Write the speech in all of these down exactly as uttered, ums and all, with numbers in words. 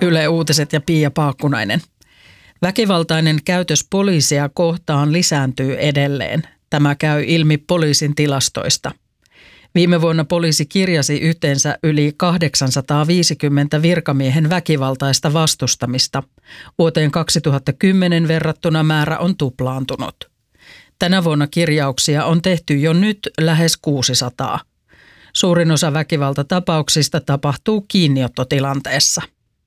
Yle Uutiset ja Pia Paakkunainen. Väkivaltainen käytös poliisia kohtaan lisääntyy edelleen. Tämä käy ilmi poliisin tilastoista. Viime vuonna poliisi kirjasi yhteensä yli kahdeksansataaviisikymmentä virkamiehen väkivaltaista vastustamista. Vuoteen kaksituhattakymmenen verrattuna määrä on tuplaantunut. Tänä vuonna kirjauksia on tehty jo nyt lähes kuusisataa. Suurin osa väkivaltatapauksista tapahtuu kiinniottotilanteessa.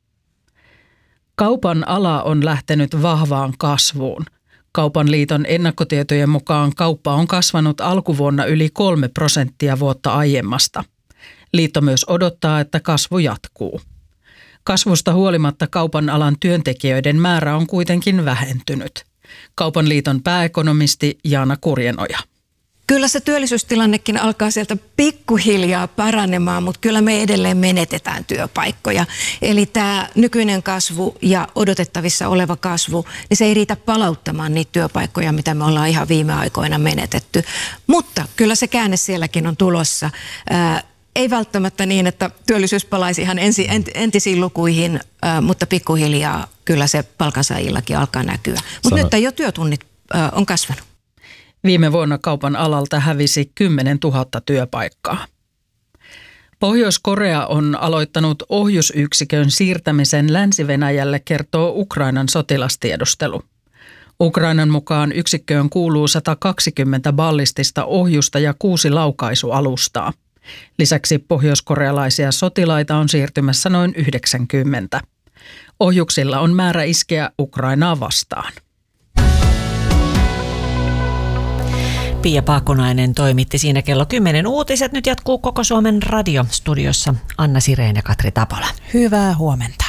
Kaupan ala on lähtenyt vahvaan kasvuun. Kaupan liiton ennakkotietojen mukaan kauppa on kasvanut alkuvuonna yli kolme prosenttia vuotta aiemmasta. Liitto myös odottaa, että kasvu jatkuu. Kasvusta huolimatta kaupan alan työntekijöiden määrä on kuitenkin vähentynyt. Kaupan liiton pääekonomisti Jaana Kurjenoja. Kyllä se työllisyystilannekin alkaa sieltä pikkuhiljaa paranemaan, mutta kyllä me edelleen menetetään työpaikkoja. Eli tämä nykyinen kasvu ja odotettavissa oleva kasvu, niin se ei riitä palauttamaan niitä työpaikkoja, mitä me ollaan ihan viime aikoina menetetty. Mutta kyllä se käänne sielläkin on tulossa. Ää, ei välttämättä niin, että työllisyys palaisi ihan ensi, ent, entisiin lukuihin, ää, mutta pikkuhiljaa kyllä se palkansaajillakin alkaa näkyä. Mutta nyt jo työtunnit ää, on kasvanut. Viime vuonna kaupan alalta hävisi kymmenen tuhatta työpaikkaa. Pohjois-Korea on aloittanut ohjusyksikön siirtämisen Länsi-Venäjälle, kertoo Ukrainan sotilastiedustelu. Ukrainan mukaan yksikköön kuuluu sata kaksikymmentä ballistista ohjusta ja kuusi laukaisualustaa. Lisäksi pohjoiskorealaisia sotilaita on siirtymässä noin yhdeksänkymmentä. Ohjuksilla on määrä iskeä Ukrainaa vastaan. Pia Paakkunainen toimitti siinä kello kymmenen uutiset. Nyt jatkuu Koko Suomen radiostudiossa Anna Sireen ja Katri Tapola. Hyvää huomenta.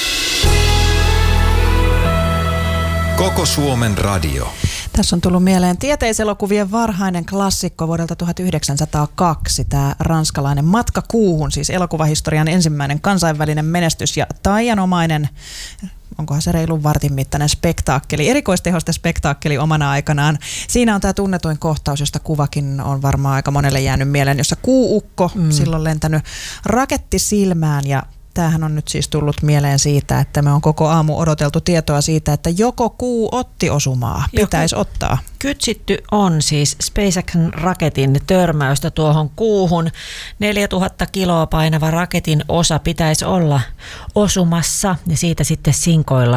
Koko Suomen radio. Tässä on tullut mieleen tieteiselokuvien varhainen klassikko vuodelta tuhatyhdeksänsataakaksi, tämä ranskalainen Matka kuuhun, siis elokuvahistorian ensimmäinen kansainvälinen menestys ja taianomainen, onkohan se reilun vartin mittainen spektaakkeli, erikoistehosta spektaakkeli omana aikanaan. Siinä on tämä tunnetuin kohtaus, josta kuvakin on varmaan aika monelle jäänyt mieleen, jossa kuuukko mm. silloin lentänyt raketti silmään ja tämähän on nyt siis tullut mieleen siitä, että me on koko aamu odoteltu tietoa siitä, että joko kuu otti osumaa, pitäisi ottaa. Kytsitty on siis SpaceXn raketin törmäystä tuohon kuuhun. neljätuhatta kiloa painava raketin osa pitäisi olla osumassa ja siitä sitten sinkoilla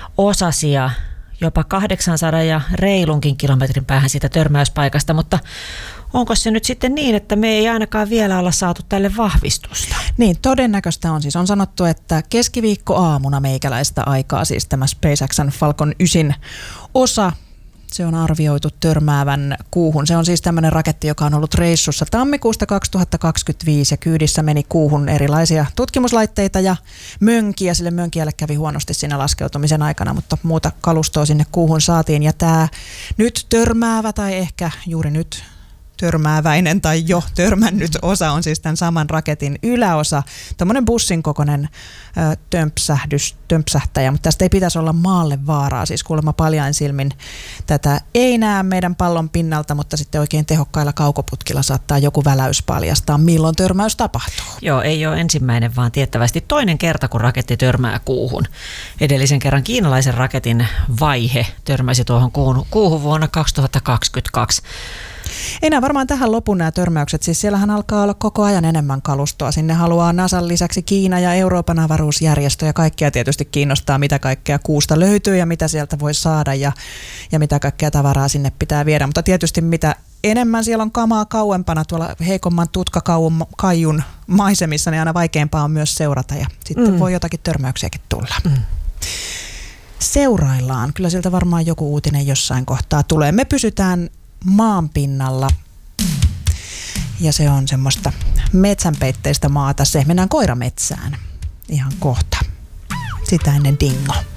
osasia jopa kahdeksansadan ja reilunkin kilometrin päähän siitä törmäyspaikasta, mutta onko se nyt sitten niin, että me ei ainakaan vielä olla saatu tälle vahvistusta? Niin, todennäköistä on siis. On sanottu, että keskiviikkoaamuna meikäläistä aikaa siis tämä SpaceXn Falcon yhdeksän osa, se on arvioitu törmäävän kuuhun. Se on siis tämmöinen raketti, joka on ollut reissussa tammikuusta kaksituhattakaksikymmentäviisi ja kyydissä meni kuuhun erilaisia tutkimuslaitteita ja mönkiä. Sille mönkijälle kävi huonosti siinä laskeutumisen aikana, mutta muuta kalustoa sinne kuuhun saatiin. Ja tämä nyt törmäävä tai ehkä juuri nyt törmääväinen tai jo törmännyt osa on siis tämän saman raketin yläosa. Tämmöinen bussin kokoinen ö, tömpsähdys, tömpsähtäjä, mutta tästä ei pitäisi olla maalle vaaraa. Siis kuulemma paljain silmin tätä ei näe meidän pallon pinnalta, mutta sitten oikein tehokkailla kaukoputkilla saattaa joku väläys paljastaa, milloin törmäys tapahtuu. Joo, ei ole ensimmäinen, vaan tiettävästi toinen kerta, kun raketti törmää kuuhun. Edellisen kerran kiinalaisen raketin vaihe törmäsi tuohon kuuhun, kuuhun vuonna kaksituhattakaksikymmentäkaksi. Ei nämä varmaan tähän lopun nämä törmäykset, siis siellähän alkaa olla koko ajan enemmän kalustoa. Sinne haluaa NASAn lisäksi Kiina ja Euroopan avaruusjärjestö ja kaikkia tietysti kiinnostaa, mitä kaikkea kuusta löytyy ja mitä sieltä voi saada ja, ja mitä kaikkea tavaraa sinne pitää viedä. Mutta tietysti mitä enemmän siellä on kamaa kauempana tuolla heikomman tutkakaijun maisemissa, niin aina vaikeampaa on myös seurata ja sitten mm. voi jotakin törmäyksiäkin tulla. Mm. Seuraillaan. Kyllä sieltä varmaan joku uutinen jossain kohtaa tulee. Me pysytään maan pinnalla ja se on semmoista metsänpeitteistä maata. Se mennään koirametsään ihan kohta. Sitä ennen Dingo.